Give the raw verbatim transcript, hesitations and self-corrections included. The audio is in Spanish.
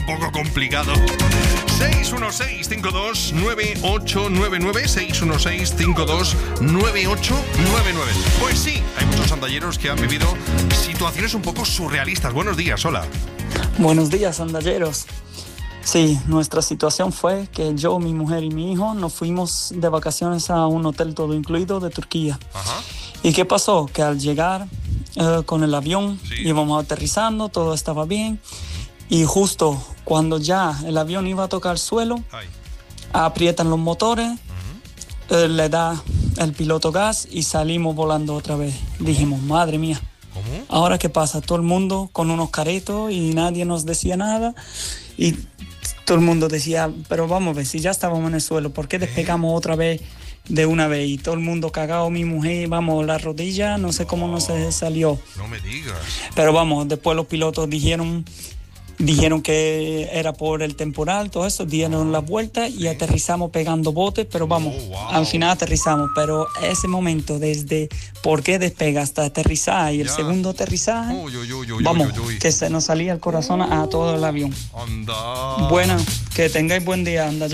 poco complicado. seis uno seis, cinco dos, nueve ocho nueve nueve, seis uno seis, cinco dos, nueve ocho nueve nueve. Pues sí, hay muchos sandalleros que han vivido situaciones un poco surrealistas. Buenos días, hola. Buenos días, sandalleros. Sí, nuestra situación fue que yo, mi mujer y mi hijo nos fuimos de vacaciones a un hotel todo incluido de Turquía. Ajá. ¿Y qué pasó? Que al llegar uh, con el avión, Sí. íbamos aterrizando, todo estaba bien. Y justo cuando ya el avión iba a tocar suelo, Ay. aprietan los motores, uh-huh. eh, le da el piloto gas y salimos volando otra vez. Dijimos, madre mía, ¿Cómo? ¿ahora qué pasa? Todo el mundo con unos caretos y nadie nos decía nada. Y todo el mundo decía, pero vamos a ver, si ya estábamos en el suelo, ¿por qué despegamos otra vez de una vez? Y todo el mundo cagado, mi mujer, vamos, la rodilla, no sé cómo no se salió. No me digas. Pero vamos, después los pilotos dijeron... Dijeron que era por el temporal, todo eso, dieron la vuelta y aterrizamos pegando botes, pero vamos, Oh, wow. al final aterrizamos. Pero ese momento, desde por qué despega hasta aterrizar y el Ya. segundo aterrizaje, Uy, uy, uy, uy, vamos, uy, uy. que se nos salía el corazón a todo el avión. Anda. Bueno, que tengáis buen día, anda.